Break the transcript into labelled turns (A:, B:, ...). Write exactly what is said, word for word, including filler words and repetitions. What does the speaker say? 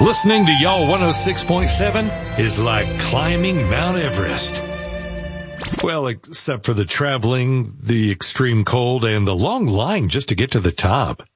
A: Listening to Y'all one oh six point seven is like climbing Mount Everest. Well, except for the traveling, the extreme cold, and the long line just to get to the top.